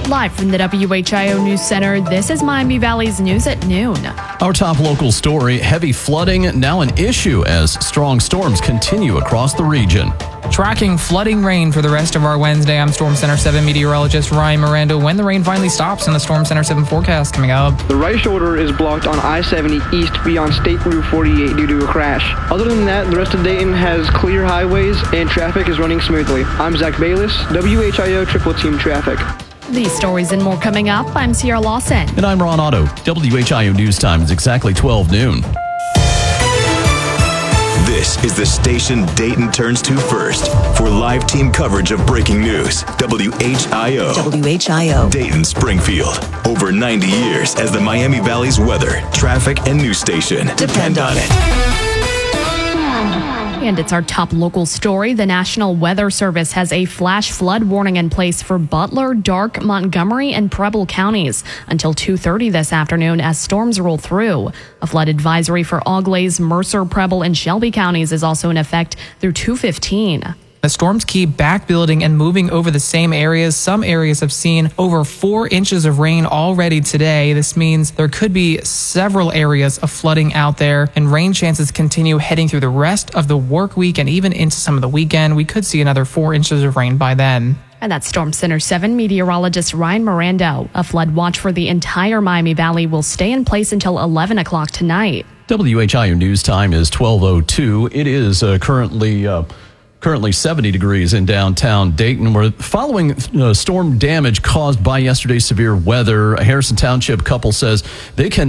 Live from the WHIO News Center, this is Miami Valley's News at Noon. Our top local story, heavy flooding now an issue as strong storms continue across the region. Tracking flooding rain for the rest of our Wednesday, I'm Storm Center 7 meteorologist Ryan Miranda. When the rain finally stops in the Storm Center 7 forecast coming up. The right shoulder is blocked on I-70 east beyond State Route 48 due to a crash. Other than that, the rest of Dayton has clear highways and traffic is running smoothly. I'm Zach Bayless, WHIO Triple Team Traffic. These stories and more coming up. I'm Sierra Lawson. And I'm Ron Otto. WHIO News Time is exactly 12 noon. This is the station Dayton turns to first for live team coverage of breaking news. WHIO. Dayton Springfield. Over 90 years as the Miami Valley's weather, traffic, and news station. Depend on it. And it's our top local story. The National Weather Service has a flash flood warning in place for Butler, Darke, Montgomery, and Preble counties until 2:30 this afternoon as storms roll through. A flood advisory for Auglaize, Mercer, Preble, and Shelby counties is also in effect through 2:15. The storms keep back building and moving over the same areas. Some areas have seen over 4 inches of rain already today. This means there could be several areas of flooding out there, and rain chances continue heading through the rest of the work week and even into some of the weekend. We could see another 4 inches of rain by then. And that's Storm Center 7 meteorologist Ryan Miranda. A flood watch for the entire Miami Valley will stay in place until 11 o'clock tonight. WHIO News Time is 12:02. It is currently 70 degrees in downtown Dayton. We're following storm damage caused by yesterday's severe weather. A Harrison Township couple says they can